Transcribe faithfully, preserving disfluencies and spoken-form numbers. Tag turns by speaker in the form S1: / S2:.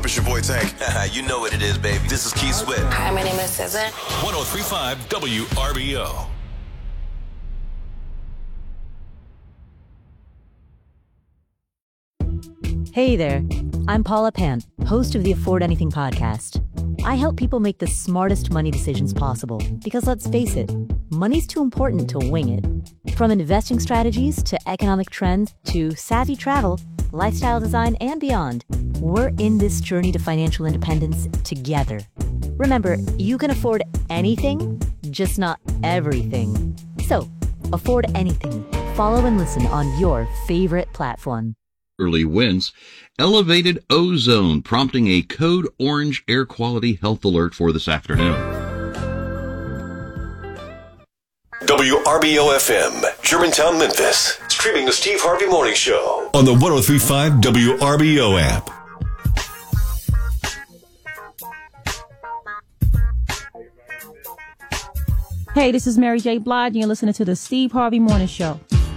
S1: It's your boy Tank.
S2: You know what it is, baby. This is Keith Sweat.
S3: Hi, my name is Cesar.
S4: one oh three point five W R B O.
S5: Hey there, I'm Paula Pant, host of the Afford Anything podcast. I help people make the smartest money decisions possible because let's face it, money's too important to wing it. From investing strategies to economic trends to savvy travel, lifestyle design, and beyond, we're in this journey to financial independence together. Remember, you can afford anything, just not everything. So, afford anything. Follow and listen on your favorite platform.
S6: Early winds, elevated ozone, prompting a code orange air quality health alert for this afternoon.
S2: W R B O F M, Germantown, Memphis. Streaming the Steve Harvey Morning Show
S4: On the one oh three point five W R B O app.
S7: Hey, this is Mary J. Blige, and you're listening to the Steve Harvey Morning Show.